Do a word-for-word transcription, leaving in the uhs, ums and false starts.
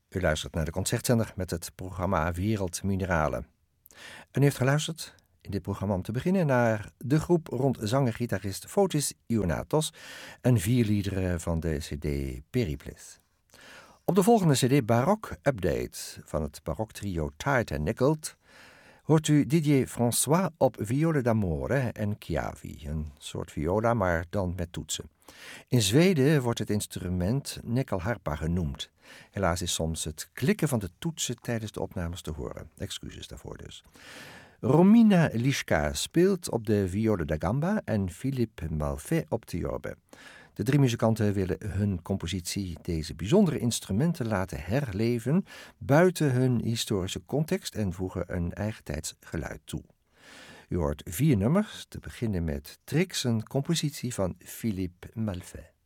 U luistert naar de Concertzender met het programma Wereld Mineralen. En u heeft geluisterd in dit programma om te beginnen naar de groep rond zanger-gitarist Fotis Ionatos en vier liederen van de cd Periples. Op de volgende cd Barok Update van het baroktrio Tide and Nickled hoort u Didier François op viola d'amore en chiavi, een soort viola maar dan met toetsen. In Zweden wordt het instrument nyckelharpa genoemd. Helaas is soms het klikken van de toetsen tijdens de opnames te horen. Excuses daarvoor dus. Romina Lischka speelt op de viola da gamba en Philippe Malfait op tiorbe. De drie muzikanten willen hun compositie, deze bijzondere instrumenten, laten herleven buiten hun historische context en voegen een eigentijds geluid toe. U hoort vier nummers, te beginnen met Trix, een compositie van Philippe Malfait.